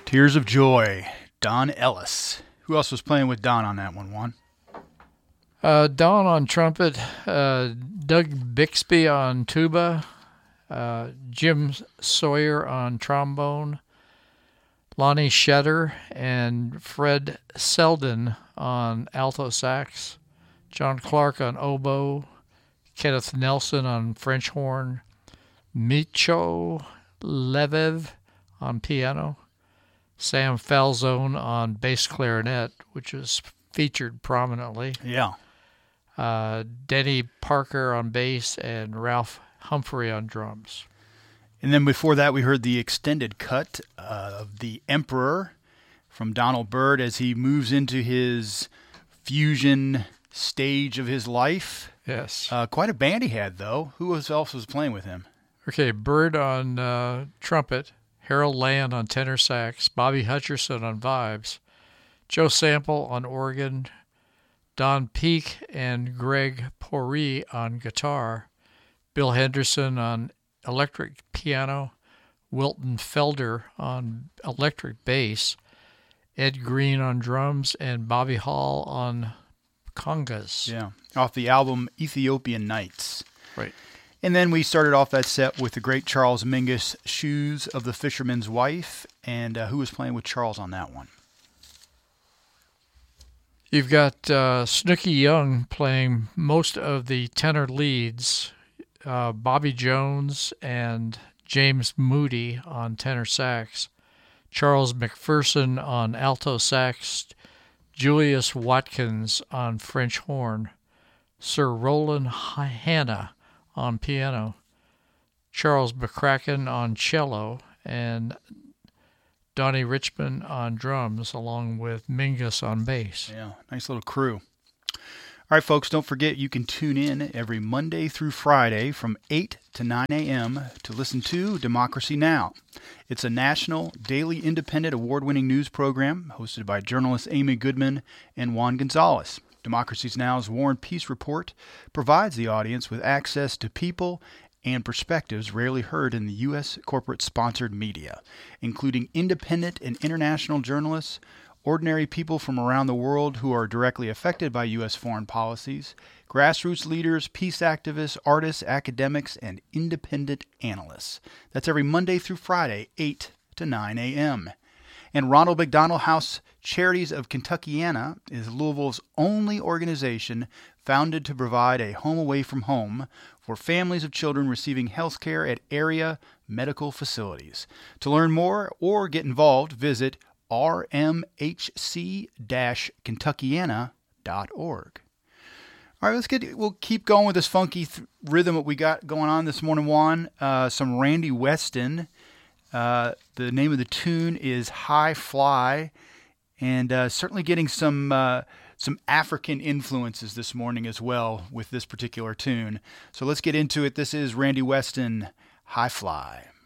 Tears of Joy, Don Ellis. Who else was playing with Don on that one, Juan? Don on trumpet, Doug Bixby on tuba, Jim Sawyer on trombone, Lonnie Shetter and Fred Selden on alto sax, John Clark on oboe, Kenneth Nelson on French horn, Micho Levev on piano, Sam Falzone on bass clarinet, which is featured prominently. Yeah. Denny Parker on bass, and Ralph Humphrey on drums. And then before that, we heard the extended cut of The Emperor from Donald Byrd as he moves into his fusion stage of his life. Yes. Quite a band he had, though. Who else was playing with him? Okay, Byrd on trumpet, Harold Land on tenor sax, Bobby Hutcherson on vibes, Joe Sample on organ, Don Peake and Greg Pori on guitar, Bill Henderson on electric piano, Wilton Felder on electric bass, Ed Green on drums, and Bobby Hall on congas. Yeah, off the album Ethiopian Nights. Right. And then we started off that set with the great Charles Mingus, Shoes of the Fisherman's Wife. And who was playing with Charles on that one? You've got Snooky Young playing most of the tenor leads, Bobby Jones and James Moody on tenor sax, Charles McPherson on alto sax, Julius Watkins on French horn, Sir Roland Hanna on piano, Charles McCracken on cello, and Donnie Richmond on drums, along with Mingus on bass. Yeah, nice little crew. All right, folks, don't forget you can tune in every Monday through Friday from 8 to 9 a.m. to listen to Democracy Now! It's a national, daily independent, award-winning news program hosted by journalists Amy Goodman and Juan Gonzalez. Democracy Now's War and Peace Report provides the audience with access to people and perspectives rarely heard in the U.S. corporate-sponsored media, including independent and international journalists, ordinary people from around the world who are directly affected by U.S. foreign policies, grassroots leaders, peace activists, artists, academics, and independent analysts. That's every Monday through Friday, 8 to 9 a.m. And Ronald McDonald House Charities of Kentuckiana is Louisville's only organization founded to provide a home away from home for families of children receiving health care at area medical facilities. To learn more or get involved, visit rmhc-kentuckiana.org. All right, we'll keep going with this funky rhythm that we got going on this morning, Juan. Some Randy Weston. The name of the tune is High Fly, and certainly getting some African influences this morning as well with this particular tune. So let's get into it. This is Randy Weston, High Fly.